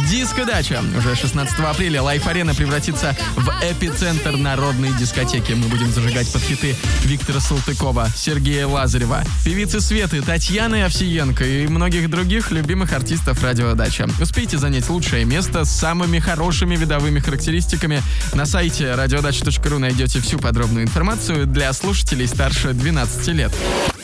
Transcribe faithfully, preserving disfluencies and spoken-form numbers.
Диско-дача. Уже шестнадцатого апреля Лайф-арена превратится в эпицентр народной дискотеки. Мы будем зажигать под хиты Виктора Салтыкова, Сергея Лазарева, певицы Светы, Татьяны Овсиенко и многих других любимых артистов радио «Дача». Успейте занять лучшее место с самыми хорошими видовыми характеристиками. На сайте радиодача точка ру найдете всю подробную информацию для слушателей старше двенадцати лет.